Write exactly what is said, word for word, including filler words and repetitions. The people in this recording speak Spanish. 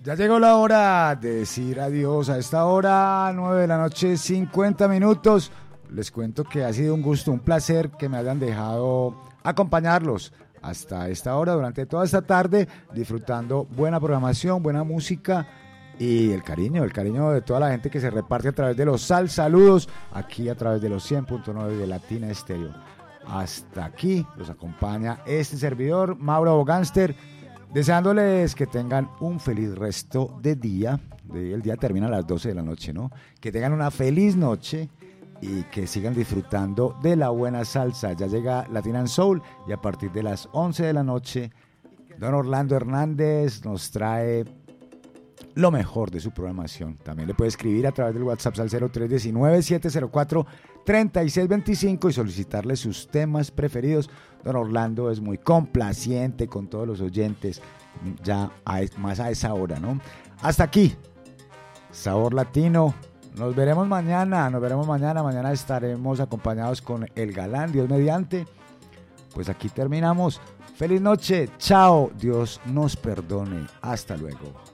Ya llegó la hora de decir adiós. A esta hora, nueve de la noche, cincuenta minutos. Les cuento que ha sido un gusto, un placer que me hayan dejado acompañarlos hasta esta hora, durante toda esta tarde, disfrutando buena programación, buena música y el cariño, el cariño de toda la gente que se reparte a través de los sal saludos, aquí a través de los cien punto nueve de Latina Estéreo. Hasta aquí los acompaña este servidor, Mauro Bogánster, deseándoles que tengan un feliz resto de día. El día termina a las doce de la noche, ¿no? Que tengan una feliz noche y que sigan disfrutando de la buena salsa. Ya llega Latin and Soul y a partir de las once de la noche, don Orlando Hernández nos trae lo mejor de su programación. También le puede escribir a través del WhatsApp al cero tres uno nueve, siete cero cuatro, tres seis dos cinco y solicitarle sus temas preferidos. Don Orlando es muy complaciente con todos los oyentes, ya a, más a esa hora, ¿no? Hasta aquí, Sabor Latino. Nos veremos mañana, nos veremos mañana. Mañana estaremos acompañados con El Galán, Dios mediante. Pues aquí terminamos. Feliz noche, chao, Dios nos perdone. Hasta luego.